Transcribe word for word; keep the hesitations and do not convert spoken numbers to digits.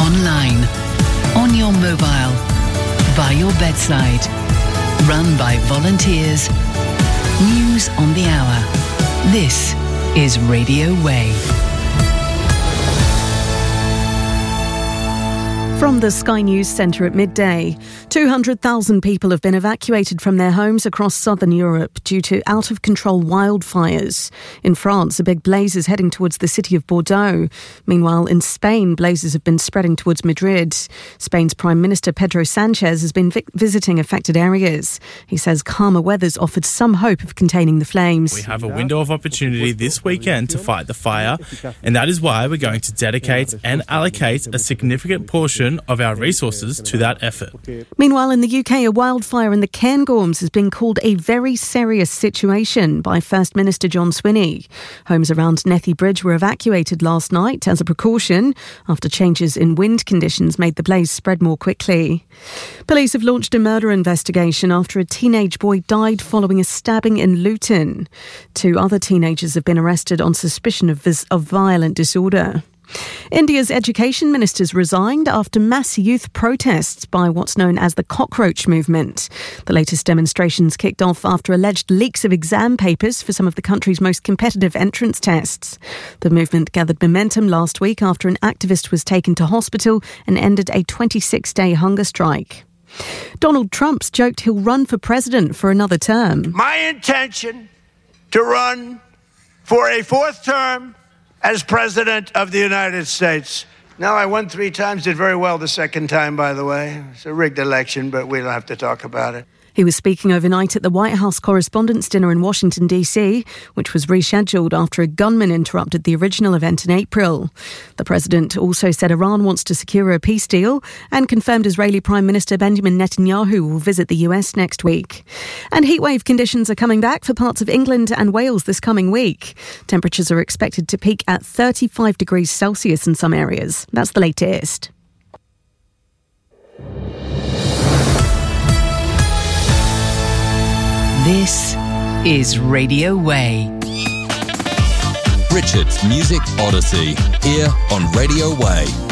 online, on your mobile, by your bedside. Run by volunteers. News on the hour. This is Radio Way. From the Sky News Centre at midday, two hundred thousand people have been evacuated from their homes across southern Europe due to out-of-control wildfires. In France, a big blaze is heading towards the city of Bordeaux. Meanwhile, in Spain, blazes have been spreading towards Madrid. Spain's Prime Minister Pedro Sanchez has been vi- visiting affected areas. He says calmer weather's offered some hope of containing the flames. We have a window of opportunity this weekend to fight the fire, and that is why we're going to dedicate and allocate a significant portion of our resources to that effort. Meanwhile, in the U K, a wildfire in the Cairngorms has been called a very serious situation by First Minister John Swinney. Homes around Nethy Bridge were evacuated last night as a precaution after changes in wind conditions made the blaze spread more quickly. Police have launched a murder investigation after a teenage boy died following a stabbing in Luton. Two other teenagers have been arrested on suspicion of, vis- of violent disorder. India's education ministers resigned after mass youth protests by what's known as the Cockroach Movement. The latest demonstrations kicked off after alleged leaks of exam papers for some of the country's most competitive entrance tests. The movement gathered momentum last week after an activist was taken to hospital and ended a twenty-six day hunger strike. Donald Trump's joked he'll run for president for another term. My intention to run for a fourth term as President of the United States. Now, I won three times, did very well the second time, by the way. It's a rigged election, but we don't have to talk about it. He was speaking overnight at the White House Correspondents' Dinner in Washington, D C, which was rescheduled after a gunman interrupted the original event in April. The president also said Iran wants to secure a peace deal and confirmed Israeli Prime Minister Benjamin Netanyahu will visit the U S next week. And heatwave conditions are coming back for parts of England and Wales this coming week. Temperatures are expected to peak at thirty-five degrees Celsius in some areas. That's the latest. This is Radio Way. Richard's Music Odyssey, here on Radio Way.